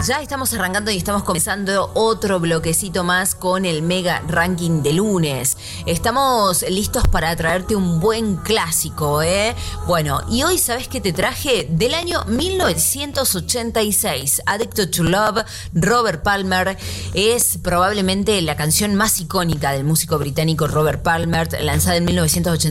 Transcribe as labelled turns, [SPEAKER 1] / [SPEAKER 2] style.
[SPEAKER 1] Ya estamos arrancando y estamos comenzando otro bloquecito más con el Mega Ranking de lunes. Estamos listos para traerte un buen clásico, ¿eh? Bueno, y hoy, ¿sabes qué te traje? Del año 1986, Addicted to Love, Robert Palmer. Es probablemente la canción más icónica del músico británico Robert Palmer, lanzada en 1986.